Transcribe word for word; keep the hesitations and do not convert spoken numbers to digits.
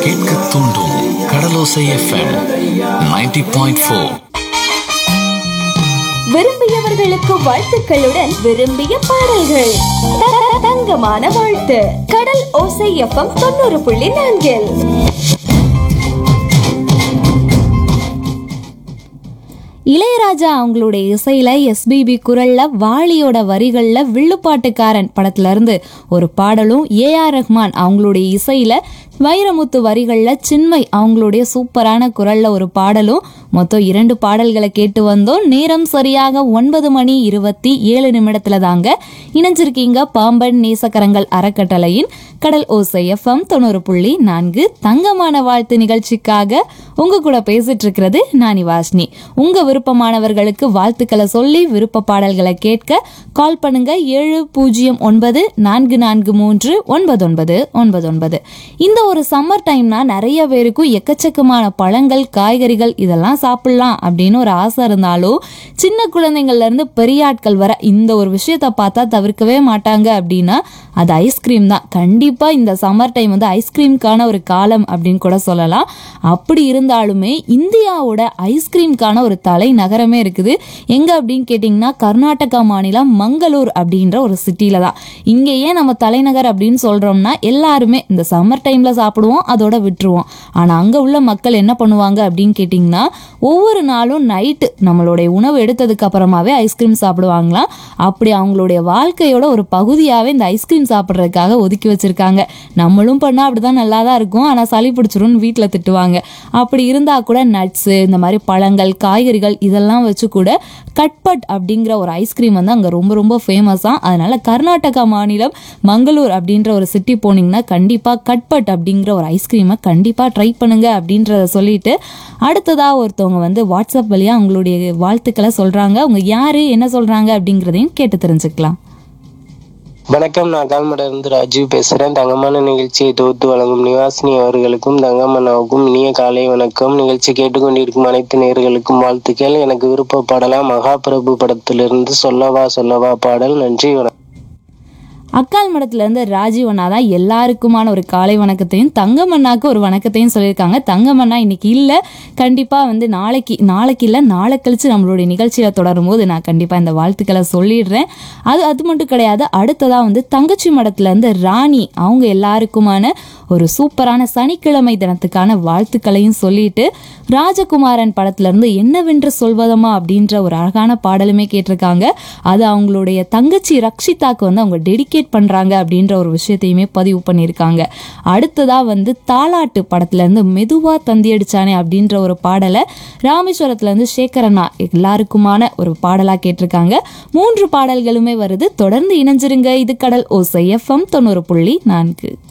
கேட்க தூண்டும் கடலோசை FM ninety point four. விரும்பியவர்களுக்கு வாழ்த்துக்களுடன் விரும்பிய பாடல்கள். தங்கமான வாழ்த்து. கடல் ஓசை எஃப்எம் தொண்ணூறு புள்ளி நான்கில். இளையராஜா அவங்களுடைய இசையில எஸ்பிபி குரல்ல வாலியோட வரிகள்ல வில்லுப்பாட்டுக்காரன் படத்துல இருந்து ஒரு பாடலும், ஏ ஆர் ரஹ்மான் அவங்களுடைய இசையில வைரமுத்து வரிகள்ல சின்மை அவங்களுடைய சூப்பரான குரல்ல ஒரு பாடலும், மொத்தம் இரண்டு பாடல்களை கேட்டு வந்தோம். நேரம் சரியாக ஒன்பது மணி இருபத்தி ஏழு நிமிடத்துல தாங்க இணைஞ்சிருக்கீங்க பாம்பன் நேசக்கரங்கள் அறக்கட்டளையின் கடல் ஓசை எஃப்எம் தொண்ணூறு புள்ளி நான்கு தங்கமான வாழ்த்து நிகழ்ச்சிக்காக உங்க கூட பேசிட்டு இருக்கிறது நானி வாஷ்னி. உங்க விருப்பமானவர்களுக்கு வாழ்த்துக்களை சொல்லி விருப்ப பாடல்களை கேட்க கால் பண்ணுங்க ஏழு பூஜ்ஜியம் ஒன்பது நான்கு நான்கு மூன்று ஒன்பது ஒன்பது ஒன்பது ஒன்பது. இந்த ஒரு சம்மர் டைம்னா நிறைய பேருக்கும் எக்கச்சக்கமான பழங்கள், காய்கறிகள் இதெல்லாம் சாப்பிடலாம் அப்படின்னு ஒரு ஆசை இருந்தாலும் சின்ன குழந்தைங்கள்ல இருந்து பெரிய ஆட்கள் வர இந்த ஒரு விஷயத்த பார்த்தா தவிர்க்கவே மாட்டாங்க. அப்படின்னா அது ஐஸ்கிரீம் தான். கண்டிப்பா இந்த சம்மர் டைம் வந்து ஐஸ்கிரீம்கான ஒரு காலம் அப்படின்னு கூட சொல்லலாம். அப்படி இருந்தாலுமே இந்தியாவோட ஐஸ்கிரீம்கான ஒரு தலைநகரமே இருக்குது. எங்க அப்படின்னு கேட்டிங்கன்னா கர்நாடகா மாநிலம் மங்களூர் அப்படின்ற ஒரு சிட்டியில தான். இங்கே ஏன் நம்ம தலைநகர் அப்படின்னு சொல்றோம்னா எல்லாருமே இந்த சம்மர் டைம்ல சாப்பிடுவோம், அதோட விட்டுருவோம். ஆனா அங்க உள்ள மக்கள் என்ன பண்ணுவாங்க அப்படின்னு கேட்டிங்கன்னா ஒவ்வொரு நாளும் நைட்டு நம்மளுடைய உணவு எடுத்ததுக்கு அப்புறமாவே ஐஸ்கிரீம் சாப்பிடுவாங்களாம். அப்படி அவங்களுடைய வாழ்க்கையோட ஒரு பகுதியாவே இந்த ஐஸ்கிரீம் சாப்பிட்றதுக்காக ஒதுக்கி வச்சிருக்காங்க. நம்மளும் பண்ணா அப்படிதான் நல்லா தான் இருக்கும், ஆனா சளி பிடிச்சிரும்னு வீட்டுல திட்டுவாங்க. அப்படி இருந்தா கூட நட்ஸ், இந்த மாதிரி பழங்கள், காய்கறிகள் இதெல்லாம் வச்சு கூட கட்பட் அப்படிங்கிற ஒரு ஐஸ்கிரீம் வந்து அங்க ரொம்ப ரொம்ப ஃபேமஸா. அதனால கர்நாடகா மாநிலம் மங்களூர் அப்படின்ற ஒரு சிட்டி போனீங்கன்னா கண்டிப்பா கட்பட் அப்படிங்கிற ஒரு ஐஸ்கிரீமை கண்டிப்பா ட்ரை பண்ணுங்க அப்படின்றத சொல்லிட்டு அடுத்ததா ஒருத்தவங்க வந்து வாட்ஸ்அப் வழியா அவங்களுடைய வாழ்த்துக்களை சொல்றாங்க. அவங்க யாரு, என்ன சொல்றாங்க அப்படிங்கிறதையும் கேட்டு தெரிஞ்சுக்கலாம். வணக்கம், நான் கால்மட இருந்து ராஜீவ் பேசுறேன். தங்கமான நிகழ்ச்சியை தொகுத்து வழங்கும் நிவாசினி அவர்களுக்கும் தங்கமன்னாவுக்கும் இனிய காலை வணக்கம். நிகழ்ச்சி கேட்டுக்கொண்டிருக்கும் அனைத்து நேயர்களுக்கும் வாழ்த்துக்கள். எனக்கு விருப்ப பாடலாம் மகாபிரபு படத்திலிருந்து சொல்லவா சொல்லவா பாடல். நன்றி, வணக்கம். அக்கால் மடத்துல இருந்து ராஜீவ் அண்ணா தான் எல்லாருக்குமான ஒரு காலை வணக்கத்தையும் தங்கமண்ணாக்கு ஒரு வணக்கத்தையும் சொல்லியிருக்காங்க. தங்கமண்ணா இன்னைக்கு இல்லை, கண்டிப்பா வந்து நாளைக்கு நாளைக்கு இல்லை நாளை கழிச்சு நம்மளுடைய நிகழ்ச்சியில தொடரும் போது நான் கண்டிப்பா இந்த வாழ்த்துக்களை சொல்லிடுறேன். அது அது மட்டும் கிடையாது, அடுத்ததா வந்து தங்கச்சி மடத்துல இருந்து ராணி அவங்க எல்லாருக்குமான ஒரு சூப்பரான சனிக்கிழமை தினத்துக்கான வாழ்த்துக்களையும் சொல்லிட்டு ராஜகுமாரன் படத்துல இருந்து என்னவென்று சொல்வதமா அப்படின்ற ஒரு அழகான பாடலுமே கேட்டிருக்காங்க. அது அவங்களுடைய தங்கச்சி ரக்ஷிதாக்கு வந்து அவங்க டெடிகேட் பண்றாங்க அப்படின்ற ஒரு விஷயத்தையுமே பதிவு பண்ணியிருக்காங்க. அடுத்ததா வந்து தாலாட்டு படத்துல இருந்து மெதுவா தந்தி அடிச்சானே அப்படின்ற ஒரு பாடலை ராமேஸ்வரத்துல இருந்து சேகரண்ணா எல்லாருக்குமான ஒரு பாடலா கேட்டிருக்காங்க. மூன்று பாடல்களுமே வருது. தொடர்ந்து இணைஞ்சிருங்க. இது கடல் ஓசை எஃப்எம் தொண்ணூறு புள்ளி நான்கு.